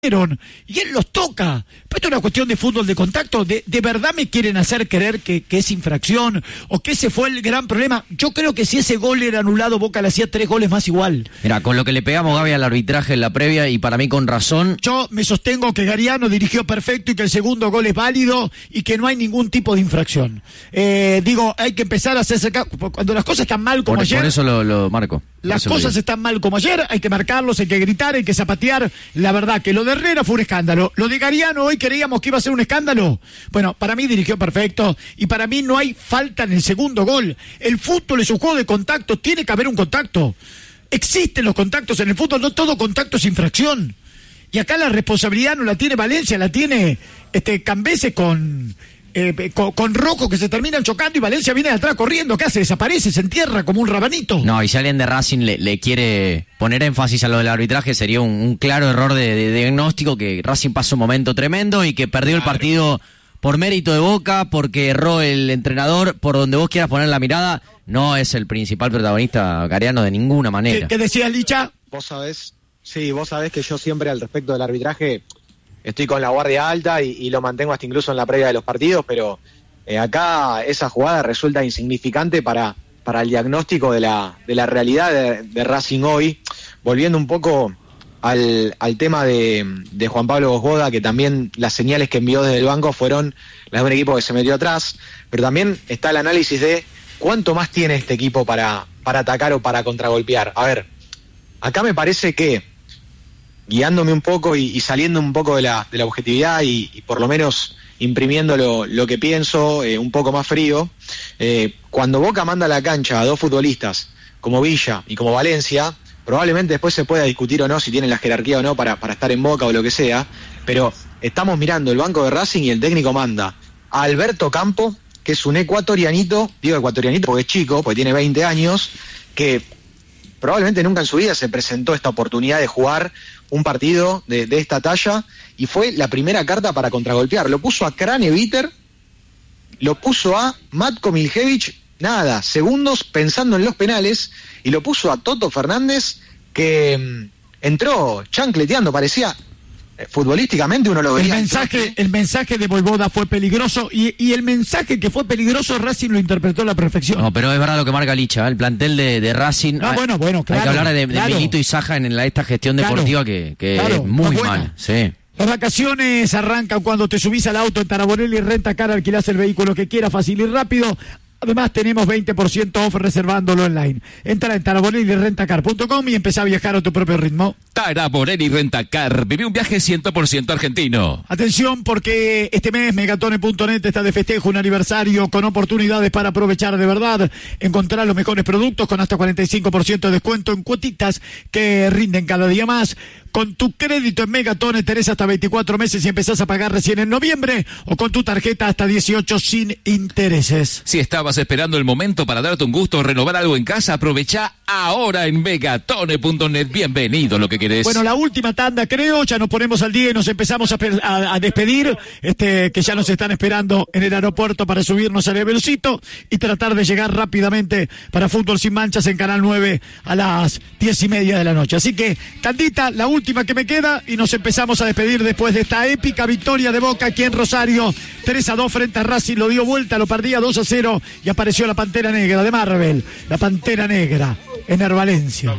y él los toca. Pero esto es una cuestión de fútbol de contacto. ¿De verdad me quieren hacer creer que es infracción o que ese fue el gran problema? Yo creo que si ese gol era anulado, Boca le hacía 3 goles más igual. Mira, con lo que le pegamos, Gaby, al arbitraje en la previa, y para mí con razón. Yo me sostengo que Gariano dirigió perfecto y que el segundo gol es válido y que no hay ningún tipo de infracción. Digo, hay que empezar a hacerse cuando las cosas están mal como ayer. Por eso lo marco. Las cosas están mal como ayer, hay que marcarlos, hay que gritar, hay que zapatear. La verdad que lo de Herrera fue un escándalo. Lo de Gariano hoy creíamos que iba a ser un escándalo. Bueno, para mí dirigió perfecto y para mí no hay falta en el segundo gol. El fútbol es un juego de contacto, tiene que haber un contacto. Existen los contactos en el fútbol, no todo contacto es infracción. Y acá la responsabilidad no la tiene Valencia, la tiene Cambese con Rojo, que se terminan chocando y Valencia viene de atrás corriendo. ¿Qué hace? Desaparece, se entierra como un rabanito. No, y si alguien de Racing le quiere poner énfasis a lo del arbitraje, sería un claro error de diagnóstico, que Racing pasó un momento tremendo y que perdió el partido por mérito de Boca, porque erró el entrenador, por donde vos quieras poner la mirada. No es el principal protagonista Gariano de ninguna manera. ¿Qué decías, Licha? Vos sabés que yo siempre al respecto del arbitraje estoy con la guardia alta y lo mantengo hasta incluso en la previa de los partidos, pero acá esa jugada resulta insignificante para el diagnóstico de la realidad de Racing hoy. Volviendo un poco al tema de Juan Pablo Bosboda, que también las señales que envió desde el banco fueron las de un equipo que se metió atrás, pero también está el análisis de cuánto más tiene este equipo para atacar o para contragolpear. A ver, acá me parece que, guiándome un poco y saliendo un poco de la objetividad y por lo menos imprimiendo lo que pienso un poco más frío, cuando Boca manda a la cancha a 2 futbolistas como Villa y como Valencia, probablemente después se pueda discutir o no si tienen la jerarquía o no para estar en Boca o lo que sea, pero estamos mirando el banco de Racing y el técnico manda a Alberto Campo, que es un ecuatorianito, digo ecuatorianito porque es chico, porque tiene 20 años, que probablemente nunca en su vida se presentó esta oportunidad de jugar un partido de esta talla, y fue la primera carta para contragolpear. Lo puso a Kraneviter, lo puso a Matko Miljevic, segundos pensando en los penales, y lo puso a Toto Fernández, que entró chancleteando, parecía futbolísticamente uno lo veía. El mensaje de Bosboda fue peligroso y el mensaje que fue peligroso Racing lo interpretó a la perfección. No, pero es verdad lo que marca Licha, el plantel de Racing. Bueno, claro. Hay que hablar de Milito y Saja en esta gestión deportiva que es muy mal. Sí. Las vacaciones arrancan cuando te subís al auto en Taraborelli Rentacar, alquilás el vehículo que quieras, fácil y rápido. Además tenemos 20% off reservándolo online. Entra en taraborellirentacar.com y empezá a viajar a tu propio ritmo. Taraborelli Rentacar, vive un viaje 100% argentino. Atención, porque este mes Megatone.net está de festejo, un aniversario con oportunidades para aprovechar de verdad. Encontrar los mejores productos con hasta 45% de descuento en cuotitas que rinden cada día más. Con tu crédito en Megatone tenés hasta 24 meses y empezás a pagar recién en noviembre, o con tu tarjeta hasta 18 sin intereses. Si estabas esperando el momento para darte un gusto o renovar algo en casa, aprovecha ahora en Megatone.net. Bienvenido lo que querés. Bueno, la última tanda creo, ya nos ponemos al día y nos empezamos a despedir, que ya nos están esperando en el aeropuerto para subirnos al avioncito y tratar de llegar rápidamente para Fútbol Sin Manchas en Canal 9 a las 10:30 de la noche. Así que, tandita, la última que me queda y nos empezamos a despedir después de esta épica victoria de Boca aquí en Rosario. 3-2 frente a Racing, lo dio vuelta, lo perdía 2-0 y apareció la Pantera Negra de Marvel, la Pantera Negra en Valencia.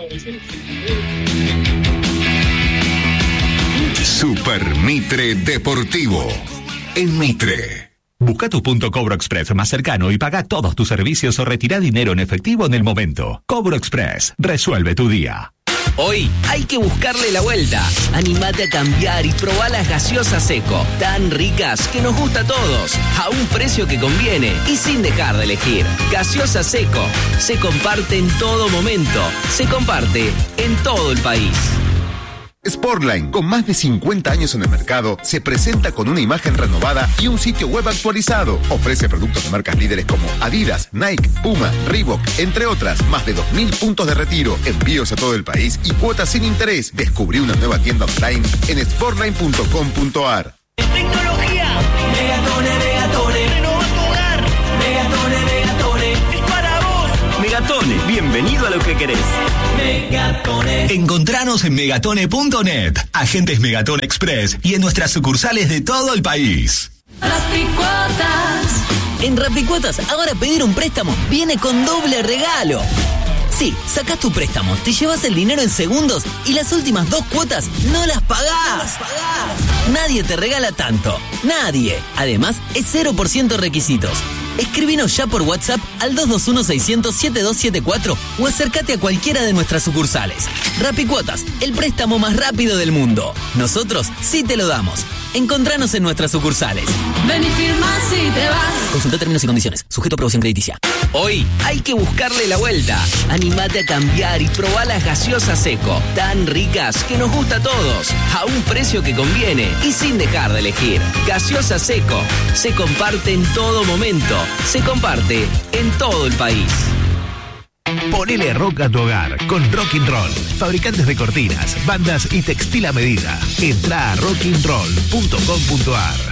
Super Mitre Deportivo en Mitre. Busca tu punto Cobro Express más cercano y paga todos tus servicios o retira dinero en efectivo en el momento. Cobro Express, resuelve tu día. Hoy hay que buscarle la vuelta. Animate a cambiar y probá las gaseosas Seco, tan ricas que nos gusta a todos, a un precio que conviene y sin dejar de elegir. Gaseosa Seco, se comparte en todo momento, se comparte en todo el país. Sportline, con más de 50 años en el mercado, se presenta con una imagen renovada y un sitio web actualizado. Ofrece productos de marcas líderes como Adidas, Nike, Puma, Reebok, entre otras. Más de 2.000 puntos de retiro, envíos a todo el país y cuotas sin interés. Descubrí una nueva tienda online en sportline.com.ar. Tecnología. Megatone. Renova tu hogar. Megatone. Es para vos. Megatone, bienvenido. Bienvenido a lo que querés. Megatone. Encontranos en megatone.net, agentes Megatone Express y en nuestras sucursales de todo el país. Rapicuotas. En Rapicuotas, ahora pedir un préstamo viene con doble regalo. Sí, sacás tu préstamo, te llevas el dinero en segundos y las últimas 2 cuotas no las pagás. Nadie te regala tanto. Nadie. Además, es 0% requisitos. Escribinos ya por WhatsApp al 221-600-7274 o acércate a cualquiera de nuestras sucursales. Rapicuotas, el préstamo más rápido del mundo. Nosotros sí te lo damos. Encontranos en nuestras sucursales. Ven y firma si te vas. Consulta términos y condiciones. Sujeto a aprobación crediticia. Hoy hay que buscarle la vuelta. Animate a cambiar y probá las gaseosas Seco. Tan ricas que nos gusta a todos. A un precio que conviene y sin dejar de elegir. Gaseosa Seco. Se comparte en todo momento. Se comparte en todo el país. Ponele rock a tu hogar con Rockin' Roll. Fabricantes de cortinas, bandas y textil a medida. Entrá a rockinroll.com.ar.